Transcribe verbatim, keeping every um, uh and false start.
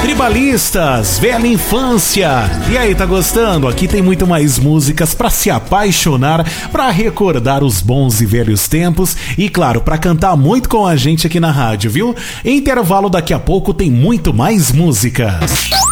Tribalistas, velha infância. E aí, tá gostando? Aqui tem muito mais músicas pra se apaixonar, pra recordar os bons e velhos tempos e, claro, pra cantar muito com a gente aqui na rádio, viu? Intervalo, daqui a pouco tem muito mais músicas.